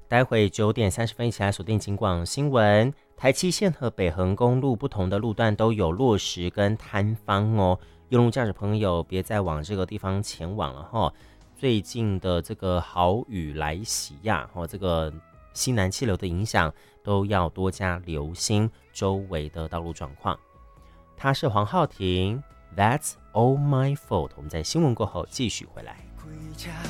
待会9点30分一起来锁定警广新闻。台七线和北横公路不同的路段都有落石跟坍方哦，用路驾驶朋友别再往这个地方前往了哈。最近的这个豪雨来袭呀，这个西南气流的影响都要多加留心周围的道路状况。他是黄浩庭 ，That's all my fault。我们在新闻过后继续回来。